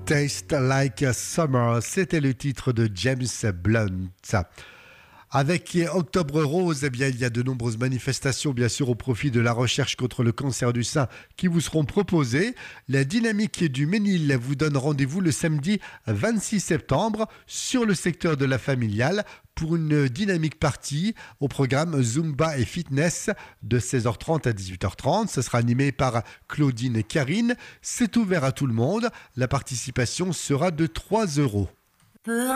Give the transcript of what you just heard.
Taste Like Summer, c'était le titre de James Blunt. Avec Octobre Rose, eh bien, il y a de nombreuses manifestations, bien sûr, au profit de la recherche contre le cancer du sein qui vous seront proposées. La dynamique du Ménil vous donne rendez-vous le samedi 26 septembre sur le secteur de la familiale pour une dynamique partie au programme Zumba et Fitness de 16h30 à 18h30. Ce sera animé par Claudine et Karine. C'est ouvert à tout le monde. La participation sera de 3 €.